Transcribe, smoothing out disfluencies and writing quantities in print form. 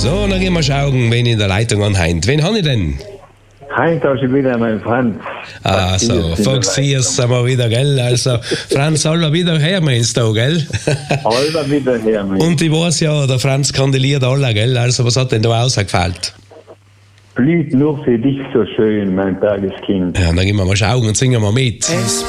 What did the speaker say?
So, dann gehen wir schauen, wen in der Leitung anhängt. Wen habe ich denn? Heint hast du wieder mein Franz. Also, Foxiers sind wir wieder, gell? Also, Franz, alle wieder her, meinst du, gell? Alle wieder her, mein. Und ich weiß ja, der Franz kandeliert alle, gell? Also, was hat denn da ausgefällt? Blüht nur für dich so schön, mein Tageskind. Ja, dann gehen wir mal schauen und singen wir mit.